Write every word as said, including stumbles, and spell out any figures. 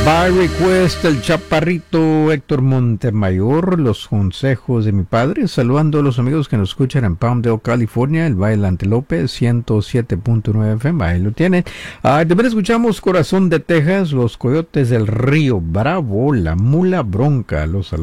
By request, el chaparrito Héctor Montemayor, los consejos de mi padre, saludando a los amigos que nos escuchan en Palmdale, California, el Valle Antelope, ciento siete punto nueve F M, ahí lo tienen. Ah, también escuchamos Corazón de Texas, los Coyotes del Río Bravo, la Mula Bronca, los